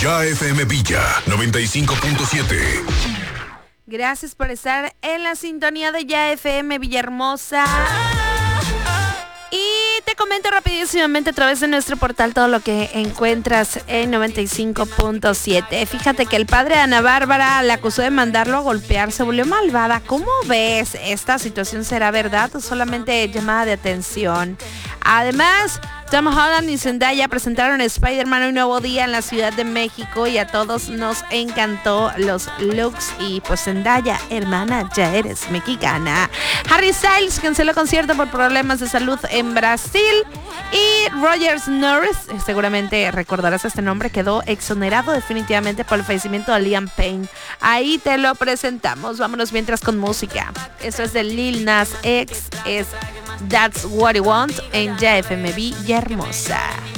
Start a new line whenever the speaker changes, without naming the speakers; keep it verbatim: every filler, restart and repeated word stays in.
Ya F M Villa noventa y cinco punto siete.
Gracias por estar en la sintonía de Ya F M Villahermosa. Y te comento rapidísimamente a través de nuestro portal todo lo que encuentras en noventa y cinco punto siete. Fíjate que el padre de Ana Bárbara la acusó de mandarlo a golpear, se volvió malvada. ¿Cómo ves? ¿Esta situación será verdad o solamente llamada de atención? Además, Tom Holland y Zendaya presentaron Spider-Man Un Nuevo Día en la Ciudad de México y a todos nos encantó los looks. Y pues Zendaya, hermana, ya eres mexicana. Harry Styles canceló concierto por problemas de salud en Brasil. Y Roger Norris, seguramente recordarás este nombre, quedó exonerado definitivamente por el fallecimiento de Liam Payne. Ahí te lo presentamos. Vámonos mientras con música. Esto es de Lil Nas X, es That's What I Want en Ya F M Villahermosa.